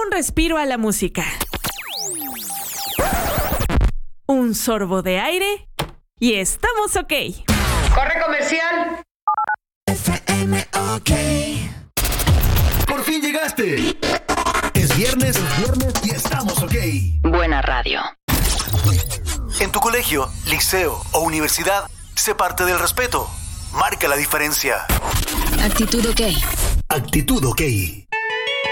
un respiro a la música. Un sorbo de aire y estamos ok. ¡Corre comercial! FM OK. ¡Por fin llegaste! Es viernes y estamos ok. Buena radio. En tu colegio, liceo o universidad, sé parte del respeto. Marca la diferencia. Actitud OK. Actitud OK.